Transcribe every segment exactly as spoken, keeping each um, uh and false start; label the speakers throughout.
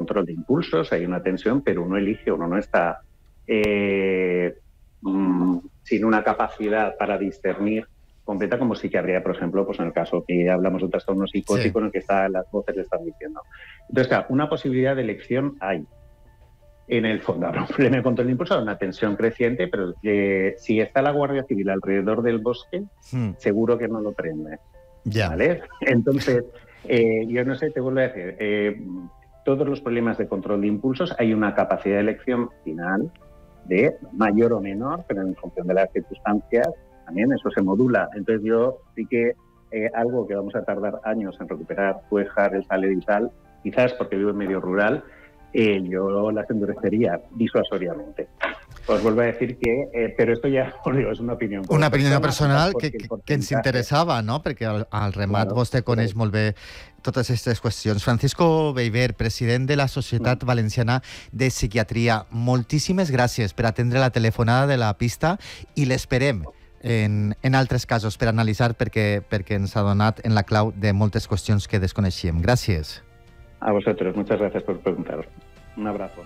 Speaker 1: control de impulsos, hay una tensión, pero uno elige, uno no está eh, mmm, sin una capacidad para discernir completa, como sí que habría, por ejemplo, pues en el caso que hablamos de un trastorno psicótico, sí, en el que está, las voces le están diciendo. Entonces, claro, una posibilidad de elección hay. En el fondo, habrá un problema de control de impulso, una tensión creciente, pero que si está la Guardia Civil alrededor del bosque, hmm. seguro que no lo prende.
Speaker 2: Ya.
Speaker 1: ¿Vale? Entonces, eh, yo no sé, te vuelvo a decir, eh, todos los problemas de control de impulsos hay una capacidad de elección final de mayor o menor, pero en función de las circunstancias también eso se modula. Entonces yo sí que eh, algo que vamos a tardar años en recuperar, Cuéjar, el Saler y tal, quizás porque vivo en medio rural, eh, yo las endurecería disuasoriamente. Os vuelvo a decir que, eh, però esto ja, digo, és una opinió.
Speaker 2: Una opinió personal que, que, que ens interessava, no? Perquè al, al remat claro, vostè coneix molt bé totes aquestes qüestions. Francisco Beiber, president de la Societat Valenciana de Psiquiatria, moltíssimes gràcies per atendre la telefonada de la pista i l'esperem en, en altres casos per analitzar perquè, perquè ens ha donat en la clau de moltes qüestions que desconeixíem. Gràcies.
Speaker 1: A vosotros, muchas gracias por preguntar. Un abrazo.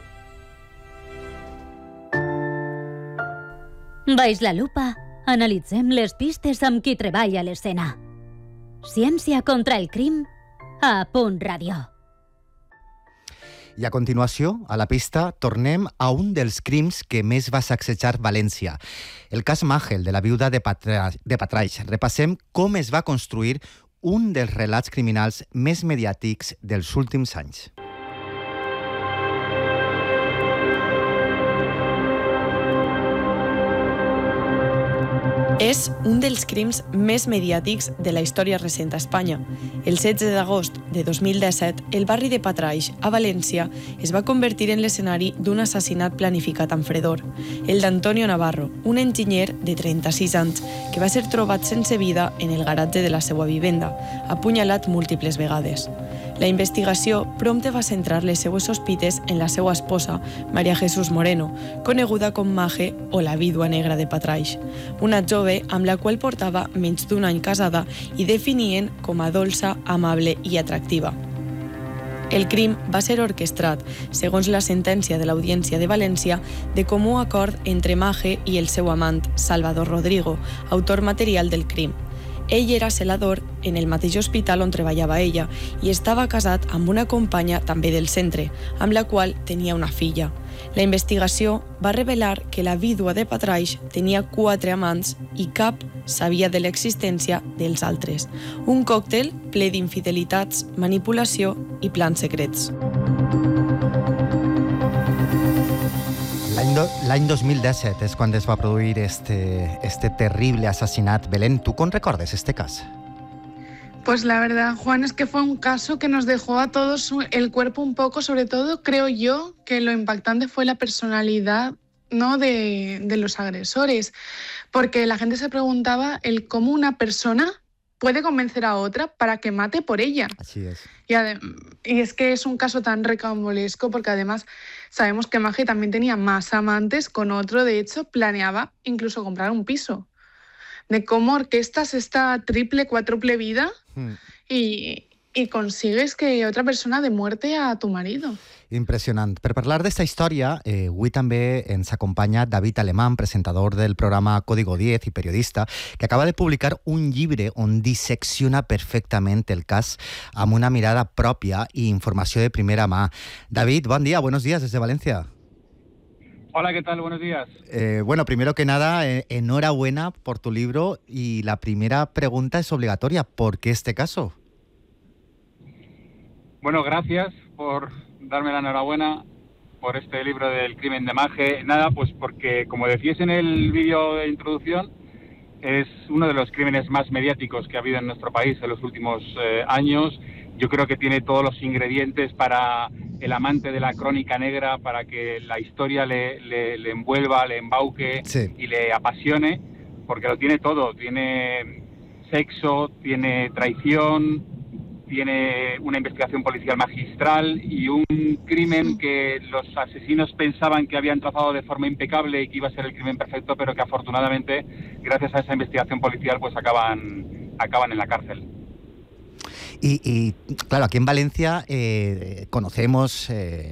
Speaker 3: Baix la lupa, analitzem les pistes amb qui treballa a l'escena. Ciència contra el crim a Punt Ràdio.
Speaker 2: I a continuació, a la pista, tornem a un dels crims que més va sacsejar València. El cas Magel, de la viuda de, Patra... de Patraix. Repassem com es va construir un dels relats criminals més mediàtics dels últims anys.
Speaker 4: És un dels crims més mediàtics de la història recent a Espanya. El setze d'agost de dos mil disset, el barri de Patraix, a València, es va convertir en l'escenari d'un assassinat planificat amb fredor. El d'Antonio Navarro, un enginyer de trenta-sis anys, que va ser trobat sense vida en el garatge de la seva vivenda, apunyalat múltiples vegades. La investigació prompte va centrar les seues sospites en la seva esposa, María Jesús Moreno, coneguda com Mage o la vídua negra de Patraix, una jove amb la qual portava menys d'un any casada i definien com a dolça, amable i atractiva. El crim va ser orquestrat, segons la sentència de l'Audiència de València, de comú acord entre Mage i el seu amant, Salvador Rodrigo, autor material del crim. Ell era celador en el mateix hospital on treballava ella i estava casat amb una companya també del centre, amb la qual tenia una filla. La investigació va revelar que la vídua de Patraix tenia quatre amants i cap sabia de l'existència dels altres. Un còctel ple d'infidelitats, manipulació i plans secrets.
Speaker 2: L'any dos mil disset és quan es va produir este, este terrible assassinat. Belén, ¿tú con recordes este caso?
Speaker 5: Pues la verdad, Juan, es que fue un caso que nos dejó a todos el cuerpo un poco, sobre todo creo yo que lo impactante fue la personalidad, ¿no?, de, de los agresores, porque la gente se preguntaba el cómo una persona puede convencer a otra para que mate por ella.
Speaker 2: Así es.
Speaker 5: Y, ade- y es que es un caso tan recambolesco porque además sabemos que Mage también tenía más amantes, con otro de hecho planeaba incluso comprar un piso. De cómo orquestas esta triple, cuádruple vida mm. y, y consigues que otra persona de muerte a tu marido.
Speaker 2: Impressionant. Per parlar d'esta història, eh, avui també ens acompanya David Alemán, presentador del programa Código diez i periodista, que acaba de publicar un llibre on dissecciona perfectament el cas amb una mirada pròpia i informació de primera mà. David, bon dia, buenos días desde Valencia.
Speaker 6: Hola, ¿qué tal? Buenos días.
Speaker 2: Eh, bueno, primero que nada, eh, enhorabuena por tu libro y la primera pregunta es obligatoria. ¿Por qué este caso?
Speaker 6: Bueno, gracias por darme la enhorabuena por este libro del crimen de Mage. Nada, pues porque, como decíais en el vídeo de introducción, es uno de los crímenes más mediáticos que ha habido en nuestro país en los últimos eh, años. Yo creo que tiene todos los ingredientes para el amante de la crónica negra, para que la historia le, le, le envuelva, le embauque sí. y le apasione, porque lo tiene todo. Tiene sexo, tiene traición, tiene una investigación policial magistral y un crimen que los asesinos pensaban que habían trazado de forma impecable y que iba a ser el crimen perfecto, pero que afortunadamente, gracias a esa investigación policial, pues acaban, acaban en la cárcel.
Speaker 2: Y, y claro, aquí en Valencia eh, conocemos eh,